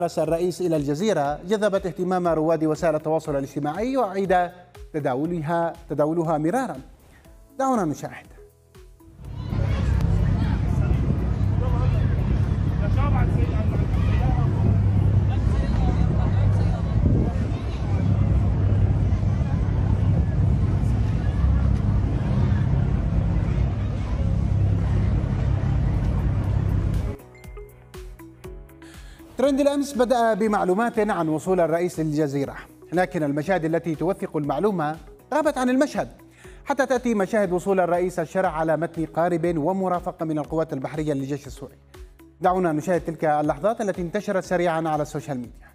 بس الرئيس إلى الجزيرة جذبت اهتمام رواد وسائل التواصل الاجتماعي وأعيد تداولها مرارا. دعونا نشاهد. ترند الأمس بدأ بمعلومات عن وصول الرئيس للجزيرة، لكن المشاهد التي توثق المعلومة غابت عن المشهد حتى تأتي مشاهد وصول الرئيس الشرع على متن قارب ومرافقة من القوات البحرية للجيش السوري. دعونا نشاهد تلك اللحظات التي انتشرت سريعا على السوشيال ميديا.